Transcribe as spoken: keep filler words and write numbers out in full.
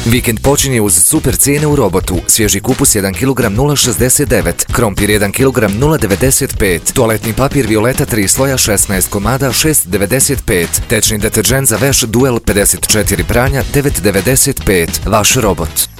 Vikend počinje uz super cijene u Robotu. Svježi kupus jedan kilogram nula šezdeset devet, krompir jedan kilogram nula devedeset pet, toaletni papir Violeta tri sloja šesnaest komada šest devedeset pet, tečni deterdžent za veš Duel pedeset četiri pranja devet devedeset pet. Vaš Robot.